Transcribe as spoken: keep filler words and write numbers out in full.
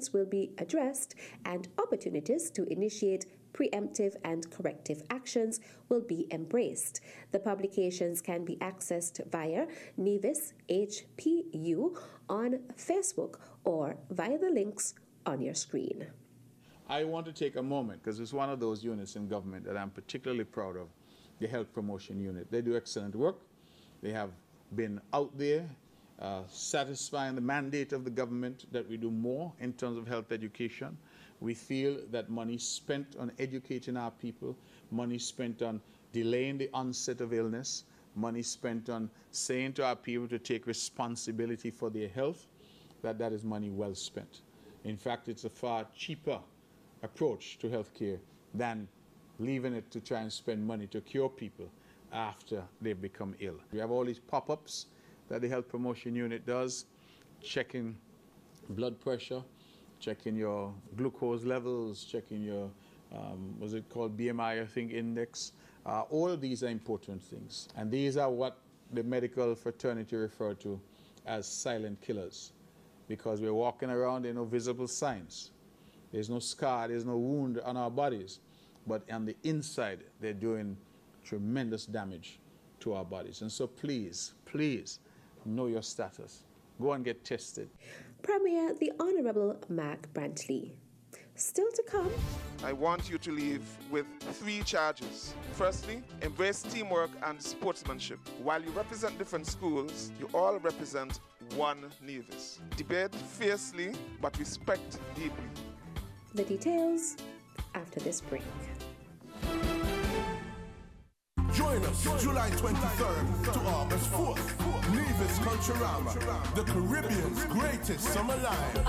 concerns will be addressed and opportunities to initiate preemptive and corrective actions will be embraced. The publications can be accessed via Nevis H P U on Facebook or via the links on your screen. I want to take a moment, because it's one of those units in government that I'm particularly proud of, the Health Promotion Unit. They do excellent work. They have been out there uh, satisfying the mandate of the government that we do more in terms of health education. We feel that money spent on educating our people, money spent on delaying the onset of illness, money spent on saying to our people to take responsibility for their health, that that is money well spent. In fact, it's a far cheaper approach to healthcare than leaving it to try and spend money to cure people after they've become ill. We have all these pop-ups that the Health Promotion Unit does, checking blood pressure, checking your glucose levels, checking your, um, what's it called, B M I, I think, index. Uh, all of these are important things. And these are what the medical fraternity refer to as silent killers, because we're walking around in no visible signs. There's no scar, there's no wound on our bodies, but on the inside, they're doing tremendous damage to our bodies. And so please, please know your status. Go and get tested. Premier the Honorable Mark Brantley. Still to come. I want you to leave with three charges. Firstly, embrace teamwork and sportsmanship. While you represent different schools, you all represent one Nevis. Debate fiercely, but respect deeply. The details after this break. Join us July twenty-third to August fourth. Nevis Culturama, the Caribbean's greatest summer live.